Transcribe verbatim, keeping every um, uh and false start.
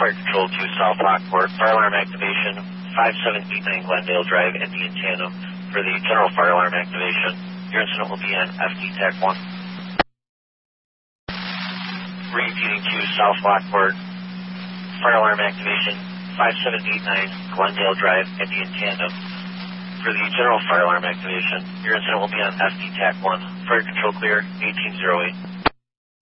Fire Control to South Lockport. Fire alarm activation, five seven eight nine Glendale Drive, N D in tandem for the general fire alarm activation. Your incident will be on F D TAC one. Repeating to South Lockport. Fire alarm activation, five seven eight nine Glendale Drive, N D in tandem for the general fire alarm activation. Your incident will be on F D TAC one. Fire Control clear, eighteen oh eight.